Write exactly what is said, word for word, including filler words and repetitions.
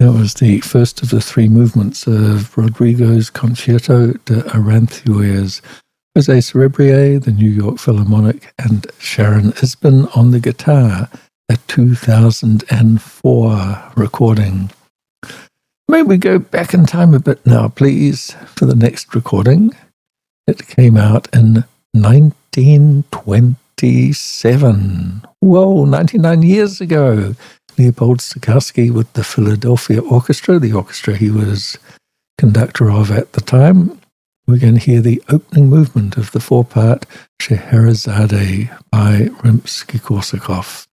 That was the first of the three movements of Rodrigo's Concierto de Aranjuez. Jose Cerebrier, the New York Philharmonic, and Sharon Isbin on the guitar, a two thousand four recording. May we go back in time a bit now, please, for the next recording. It came out in nineteen twenty-seven. Whoa, ninety-nine years ago. Leopold Stokowski with the Philadelphia Orchestra, the orchestra he was conductor of at the time. We're going to hear the opening movement of the four-part Scheherazade by Rimsky-Korsakov.